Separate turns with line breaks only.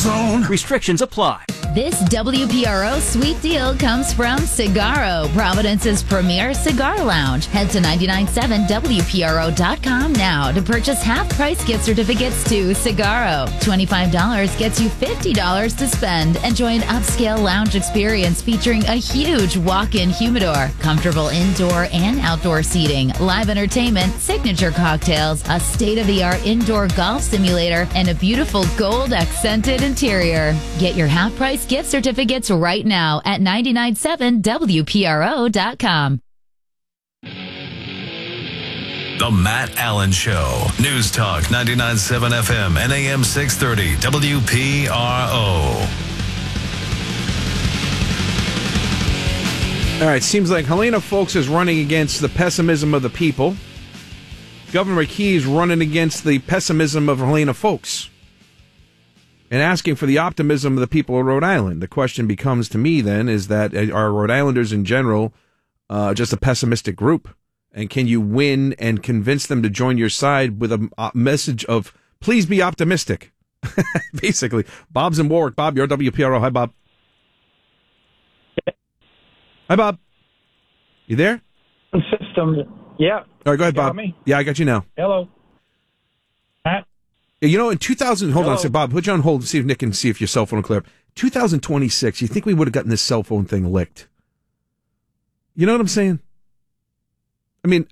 zone.
Restrictions apply.
This WPRO sweet deal comes from Cigaro, Providence's premier cigar lounge. Head to 997WPRO.com now to purchase half-price gift certificates to Cigaro. $25 gets you $50 to spend. Enjoy an upscale lounge experience featuring a huge walk-in humidor, comfortable indoor and outdoor seating, live entertainment, signature cocktails, a state-of-the-art indoor golf simulator, and a beautiful gold-accented interior. Get your half-price gift certificates right now at 997WPRO.com.
The Matt Allen Show. News Talk 99.7 FM and AM 630 WPRO.
All right, seems like Helena Foulkes is running against the pessimism of the people. Governor McKee is running against the pessimism of Helena Foulkes and asking for the optimism of the people of Rhode Island. The question becomes to me then is that are Rhode Islanders in general just a pessimistic group? And can you win and convince them to join your side with a message of please be optimistic? Basically. Bob's in Warwick. Bob, you're WPRO. Hi, Bob. Hi, Bob. You there?
System. Yeah.
All right, go ahead, Bob.
Me?
Yeah, I got you now.
Hello. Matt?
You know, in 2000, hold
Hello?
on a second, Bob, put you on hold and see if Nick can see if your cell phone will clear up. 2026, you think we would have gotten this cell phone thing licked? You know what I'm saying? I mean,